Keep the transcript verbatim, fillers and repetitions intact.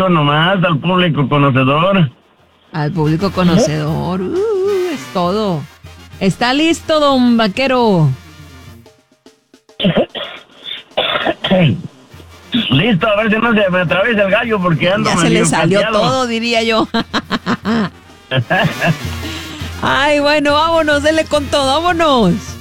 público nomás, al público conocedor. Al público conocedor, uh, es todo. ¿Está listo, don Vaquero? Listo, a ver si no se me atraviesa el gallo porque ando Ya se medio le salió cateado. todo, diría yo. Ay, bueno, vámonos, dele con todo, vámonos.